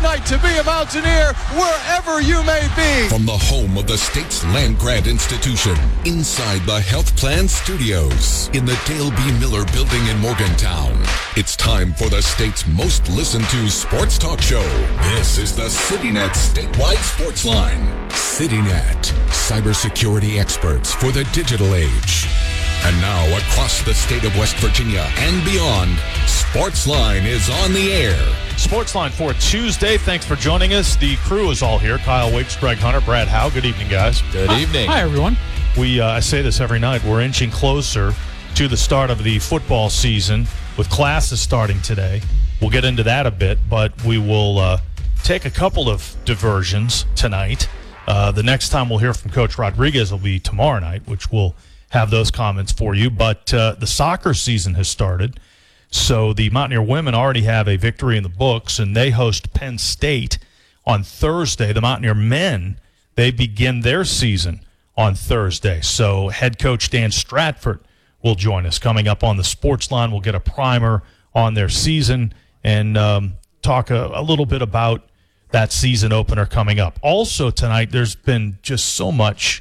night to be a Mountaineer wherever you may be. From the home of the state's land-grant institution, inside the Health Plan Studios, in the Dale B. Miller Building in Morgantown, it's time for the state's most listened-to sports talk show. This is the CityNet Statewide Sports Line. CityNet, cybersecurity experts for the digital age. And now, across the state of West Virginia and beyond, Sportsline is on the air. Sportsline for Tuesday. Thanks for joining us. The crew is all here. Kyle Wicks, Greg Hunter, Brad Howe. Good evening, guys. Good evening. Hi, everyone. I say this every night. We're inching closer to the start of the football season with classes starting today. We'll get into that a bit, but we will take a couple of diversions tonight. The next time we'll hear from Coach Rodriguez will be tomorrow night, which will have those comments for you. But the soccer season has started. So the Mountaineer women already have a victory in the books, and they host Penn State on Thursday. The Mountaineer men, they begin their season on Thursday. So head coach Dan Stratford will join us. Coming up on the Sports Line, we'll get a primer on their season and talk a little bit about that season opener coming up. Also tonight, there's been just so much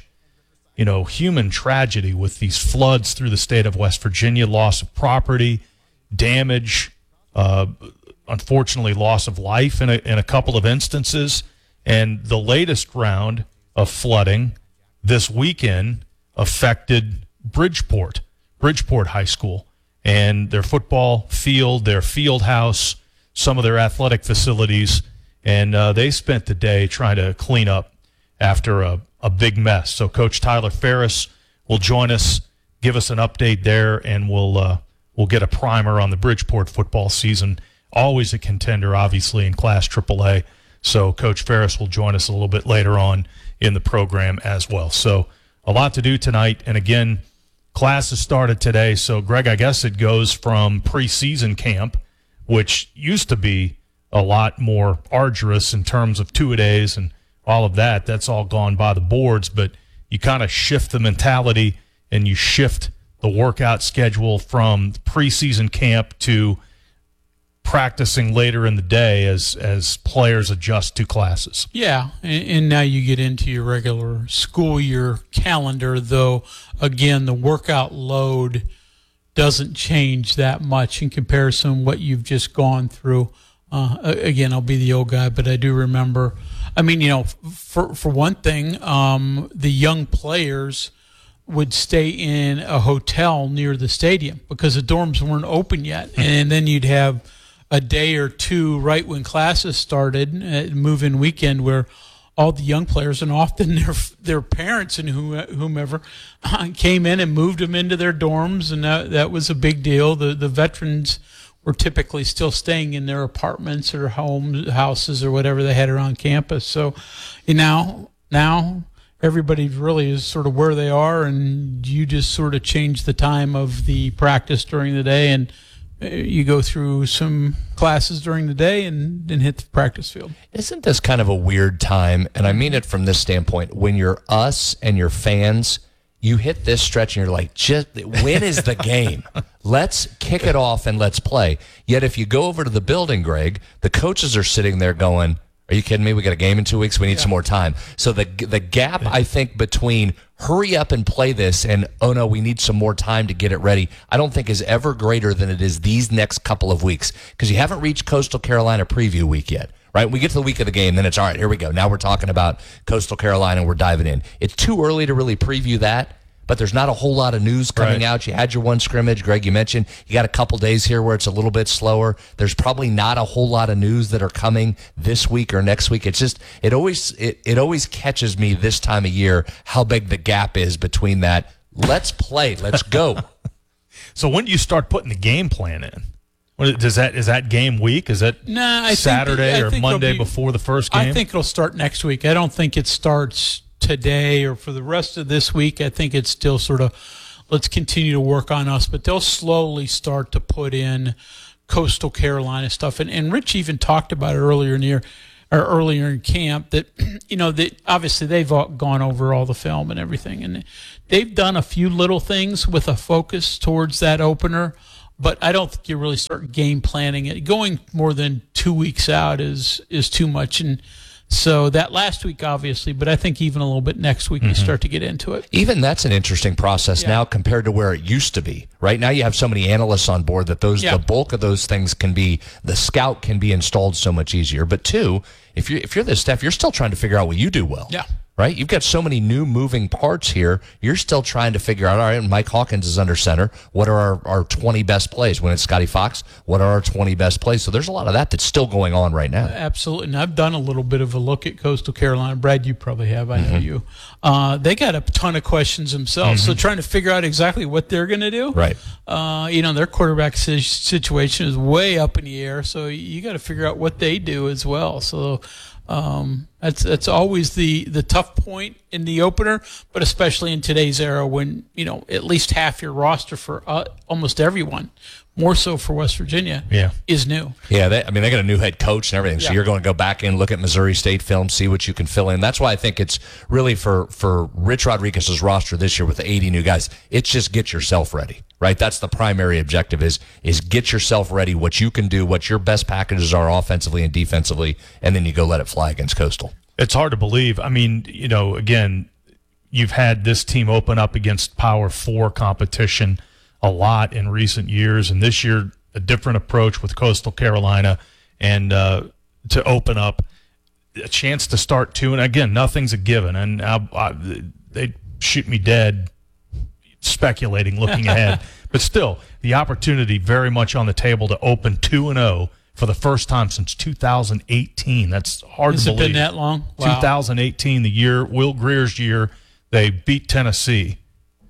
human tragedy with these floods through the state of West Virginia, loss of property, damage, unfortunately loss of life in a couple of instances. And the latest round of flooding this weekend affected Bridgeport High School and their football field, their field house, some of their athletic facilities. And they spent the day trying to clean up after a big mess. So Coach Tyler Ferris will join us, give us an update there, and we'll get a primer on the Bridgeport football season. Always a contender, obviously, in Class AAA. So Coach Ferris will join us a little bit later on in the program as well. So a lot to do tonight. And again, classes started today. So, Greg, I guess it goes from preseason camp, which used to be a lot more arduous in terms of two-a-days and all of that. That's all gone by the boards, but you kind of shift the mentality and you shift the workout schedule from preseason camp to practicing later in the day as players adjust to classes. Yeah, and now you get into your regular school year calendar, though, again, the workout load doesn't change that much in comparison to what you've just gone through. Again, I'll be the old guy, but I do remember, for one thing, the young players would stay in a hotel near the stadium because the dorms weren't open yet. And then you'd have a day or two right when classes started, move-in weekend, where all the young players and often their parents and whomever came in and moved them into their dorms, and that was a big deal. The veterans were typically still staying in their apartments or houses or whatever they had around campus. So now everybody really is sort of where they are, and you just sort of change the time of the practice during the day, and you go through some classes during the day and then hit the practice field. Isn't this kind of a weird time? And I mean it from this standpoint. When you're us and your fans, you hit this stretch and you're like, when is the game? Let's kick it off and let's play. Yet if you go over to the building, Greg, the coaches are sitting there going, are you kidding me? We got a game in 2 weeks. We need some more time. So the gap, I think, between hurry up and play this and, oh, no, we need some more time to get it ready, I don't think is ever greater than it is these next couple of weeks, because you haven't reached Coastal Carolina preview week yet, right? We get to the week of the game, then it's all right, here we go. Now we're talking about Coastal Carolina and we're diving in. It's too early to really preview that. But there's not a whole lot of news coming out. You had your one scrimmage. Greg, you mentioned you got a couple days here where it's a little bit slower. There's probably not a whole lot of news that are coming this week or next week. It's just it always catches me this time of year how big the gap is between that. Let's play. Let's go. So when do you start putting the game plan in? Is that game week? Is that Saturday or Monday before the first game? I think it'll start next week. I don't think it starts today or for the rest of this week. I think it's still sort of, let's continue to work on us, but they'll slowly start to put in Coastal Carolina stuff. And Rich even talked about it earlier in camp that, that obviously they've gone over all the film and everything, and they've done a few little things with a focus towards that opener, but I don't think you really start game planning it, going more than 2 weeks out is too much. And so that last week, obviously, but I think even a little bit next week, you start to get into it. Even that's an interesting process now compared to where it used to be. Right now you have so many analysts on board that the bulk of those things the scout can be installed so much easier. But two, if you're the staff, you're still trying to figure out what you do well. Yeah. Right? You've got so many new moving parts here. You're still trying to figure out, all right, Mike Hawkins is under center. What are our 20 best plays? When it's Scotty Fox, what are our 20 best plays? So there's a lot of that's still going on right now. Absolutely. And I've done a little bit of a look at Coastal Carolina. Brad, you probably have. I know you. They got a ton of questions themselves. So trying to figure out exactly what they're going to do. Right. Their quarterback situation is way up in the air. So you got to figure out what they do as well. So that's always the tough point in the opener, but especially in today's era when, at least half your roster for almost everyone, more so for West Virginia, is new. Yeah, they got a new head coach and everything, so you're going to go back in, look at Missouri State film, see what you can fill in. That's why I think it's really for Rich Rodriguez's roster this year with the 80 new guys, it's just get yourself ready, right? That's the primary objective is get yourself ready, what you can do, what your best packages are offensively and defensively, and then you go let it fly against Coastal. It's hard to believe. I mean, again, you've had this team open up against Power 4 competition a lot in recent years, and this year a different approach with Coastal Carolina, and to open up a chance to start 2. And again, nothing's a given, and they shoot me dead speculating, looking ahead. But still, the opportunity very much on the table to open 2-0 for the first time since 2018. That's hard to believe. Has it been that long? Wow. 2018, the year, Will Greer's year, they beat Tennessee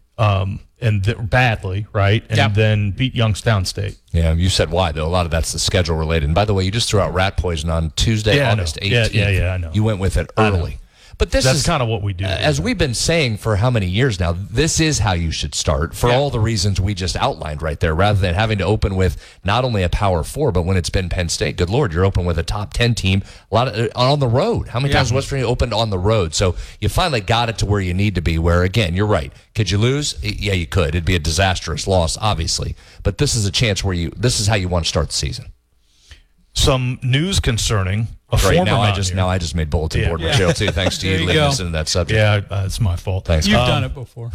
badly, right? And then beat Youngstown State. Yeah, you said why, though. A lot of that's the schedule related. And by the way, you just threw out rat poison on Tuesday, August 18th. Yeah, I know. You went with it early. But that's kind of what we do. As we've been saying for how many years now, this is how you should start for all the reasons we just outlined right there, rather than having to open with not only a Power 4, but when it's been Penn State, good Lord, you're open with a top 10 team on the road. How many times West Virginia opened on the road? So you finally got it to where you need to be, where, again, you're right. Could you lose? Yeah, you could. It'd be a disastrous loss, obviously. But this is a chance where this is how you want to start the season. Some news concerning now I just made bulletin board material too. Thanks to you leading us into that subject. Yeah, it's my fault. Thanks. You've done it before.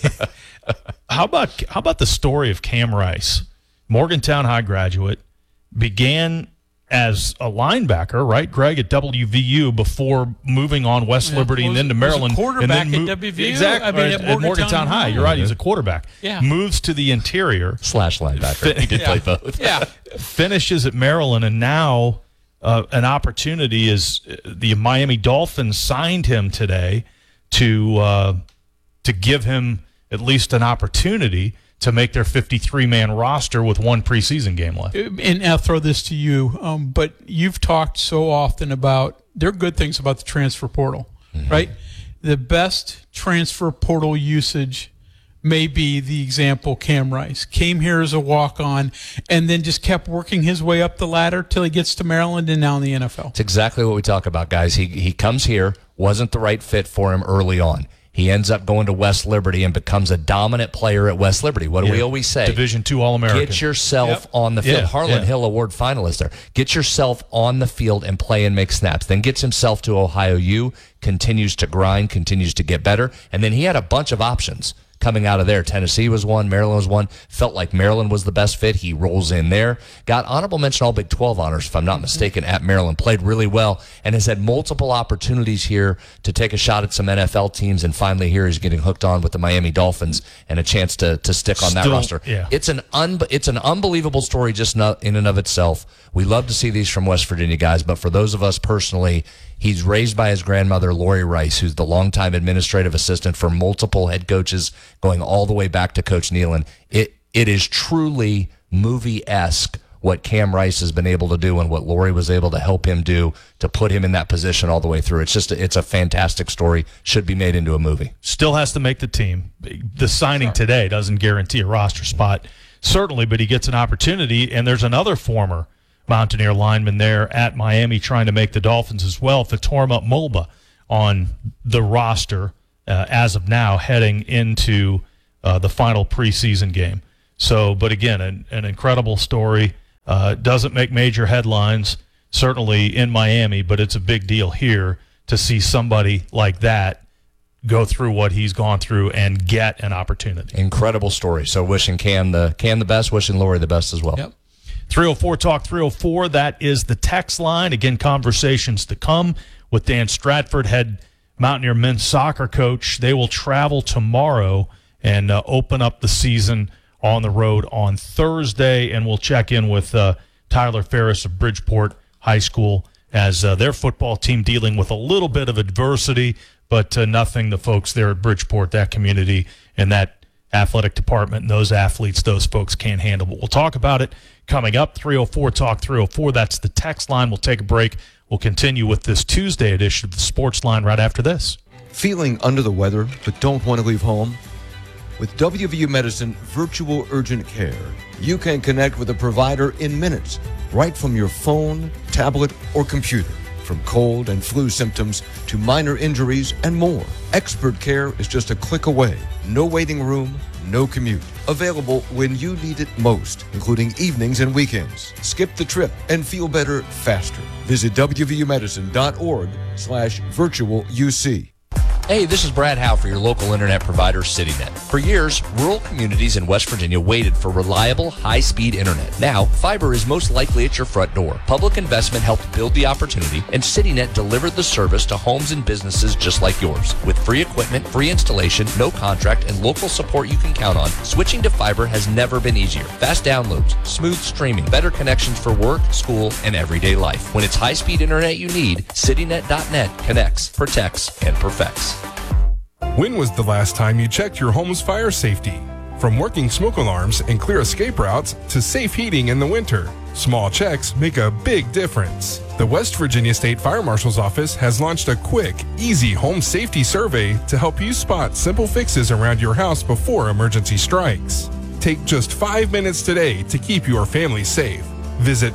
How about the story of Cam Rice, Morgantown High graduate, began as a linebacker, right, Greg, at WVU before moving on West Liberty and then to Maryland. Quarterback and then at WVU? Exactly. At Morgantown High. You're right. He's a quarterback. Yeah. Moves to the interior. / linebacker. He did play both. Yeah. Finishes at Maryland, and now an opportunity is the Miami Dolphins signed him today to give him at least an opportunity to make their 53-man roster with one preseason game left. And I'll throw this to you, but you've talked so often about there are good things about the transfer portal, right? The best transfer portal usage may be the example Cam Rice. Came here as a walk-on and then just kept working his way up the ladder till he gets to Maryland and now in the NFL. It's exactly what we talk about, guys. He comes here, wasn't the right fit for him early on. He ends up going to West Liberty and becomes a dominant player at West Liberty. What do we always say? Division II All-American. Get yourself on the field. Harlan Hill Award finalist there. Get yourself on the field and play and make snaps. Then gets himself to Ohio U, continues to grind, continues to get better. And then he had a bunch of options coming out of there. Tennessee was one, Maryland was one. Felt like Maryland was the best fit. He rolls in there. Got honorable mention All Big 12 honors, if I'm not mistaken, at Maryland. Played really well and has had multiple opportunities here to take a shot at some NFL teams. And finally here he's getting hooked on with the Miami Dolphins and a chance to stick on that roster. Yeah. It's an unbelievable story just in and of itself. We love to see these from West Virginia guys, but for those of us personally, he's raised by his grandmother, Lori Rice, who's the longtime administrative assistant for multiple head coaches, going all the way back to Coach Nealon. It is truly movie-esque what Cam Rice has been able to do and what Lori was able to help him do to put him in that position all the way through. It's a fantastic story. Should be made into a movie. Still has to make the team. The signing today doesn't guarantee a roster spot, certainly, but he gets an opportunity, and there's another former Mountaineer lineman there at Miami trying to make the Dolphins as well. Fatorma Mulba on the roster as of now, heading into the final preseason game. So, but again, an incredible story. Doesn't make major headlines. certainly in Miami, but it's a big deal here to see somebody like that go through what he's gone through and get an opportunity. Incredible story. So wishing Cam the best, wishing Lori the best as well. Yep. 304 Talk 304, that is the text line. Again, conversations to come with Dan Stratford, head Mountaineer men's soccer coach. They will travel tomorrow and open up the season on the road on Thursday, and we'll check in with Tyler Ferris of Bridgeport High School as their football team dealing with a little bit of adversity, but nothing the folks there at Bridgeport, that community, and that athletic department and those athletes, those folks can't handle. But we'll talk about it coming up. 304 Talk 304, that's the text line. We'll take a break. We'll continue with this Tuesday edition of the Sports Line right after this. Feeling under the weather but don't want to leave home? With WVU Medicine Virtual Urgent Care, you can connect with a provider in minutes, right from your phone, tablet, or computer. From cold and flu symptoms to minor injuries and more. Expert care is just a click away. No waiting room, no commute. Available when you need it most, including evenings and weekends. Skip the trip and feel better faster. Visit wvumedicine.org/virtualuc. Hey, this is Brad Howe for your local internet provider, CityNet. For years, rural communities in West Virginia waited for reliable, high-speed internet. Now, fiber is most likely at your front door. Public investment helped build the opportunity, and CityNet delivered the service to homes and businesses just like yours. With free equipment, free installation, no contract, and local support you can count on, switching to fiber has never been easier. Fast downloads, smooth streaming, better connections for work, school, and everyday life. When it's high-speed internet you need, CityNet.net connects, protects, and perfects. When was the last time you checked your home's fire safety? From working smoke alarms and clear escape routes to safe heating in the winter, small checks make a big difference. The West Virginia State Fire Marshal's Office has launched a quick, easy home safety survey to help you spot simple fixes around your house before emergency strikes. Take just 5 minutes today to keep your family safe. Visit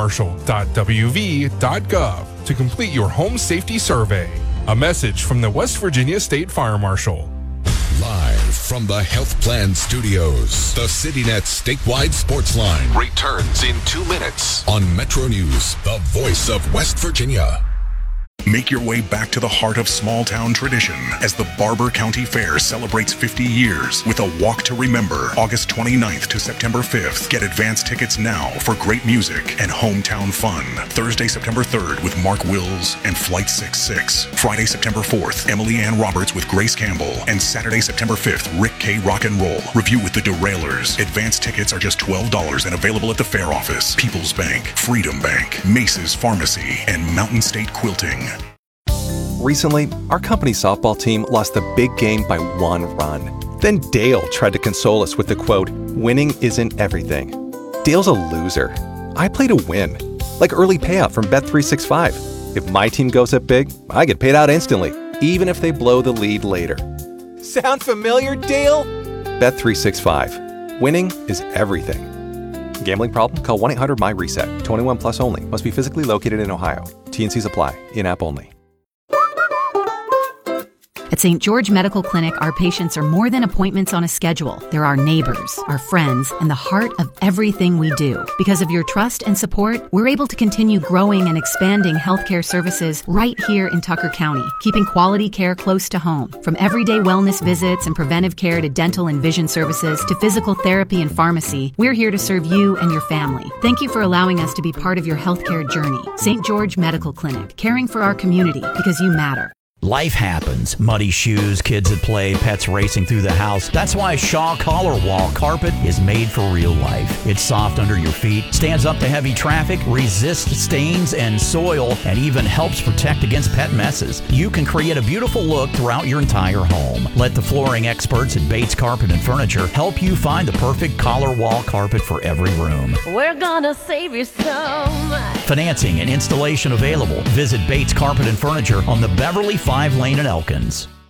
firemarshal.wv.gov to complete your home safety survey. A message from the West Virginia State Fire Marshal. Live from the Health Plan Studios, the CityNet statewide sports line returns in 2 minutes on Metro News, the voice of West Virginia. Make your way back to the heart of small-town tradition as the Barber County Fair celebrates 50 years with a Walk to Remember, August 29th to September 5th. Get advance tickets now for great music and hometown fun. Thursday, September 3rd with Mark Wills and Flight 66. Friday, September 4th, Emily Ann Roberts with Grace Campbell. And Saturday, September 5th, Rick K. Rock and Roll. Review with the Derailers. Advance tickets are just $12 and available at the fair office, People's Bank, Freedom Bank, Mace's Pharmacy, and Mountain State Quilting. Recently, our company softball team lost the big game by 1 run. Then Dale tried to console us with the quote, "Winning isn't everything." Dale's a loser. I play to win, like early payout from Bet365. If my team goes up big, I get paid out instantly, even if they blow the lead later. Sound familiar, Dale? Bet365. Winning is everything. Gambling problem? Call 1-800-MY-RESET. 21 plus only. Must be physically located in Ohio. T&Cs apply. In-app only. At St. George Medical Clinic, our patients are more than appointments on a schedule. They're our neighbors, our friends, and the heart of everything we do. Because of your trust and support, we're able to continue growing and expanding healthcare services right here in Tucker County, keeping quality care close to home. From everyday wellness visits and preventive care to dental and vision services to physical therapy and pharmacy, we're here to serve you and your family. Thank you for allowing us to be part of your healthcare journey. St. George Medical Clinic, caring for our community because you matter. Life happens. Muddy shoes, kids at play, pets racing through the house. That's why Shaw Collar Wall Carpet is made for real life. It's soft under your feet, stands up to heavy traffic, resists stains and soil, and even helps protect against pet messes. You can create a beautiful look throughout your entire home. Let the flooring experts at Bates Carpet and Furniture help you find the perfect collar wall carpet for every room. We're gonna save you so much. Financing and installation available. Visit Bates Carpet and Furniture on the Beverly 5 Lane in Elkins.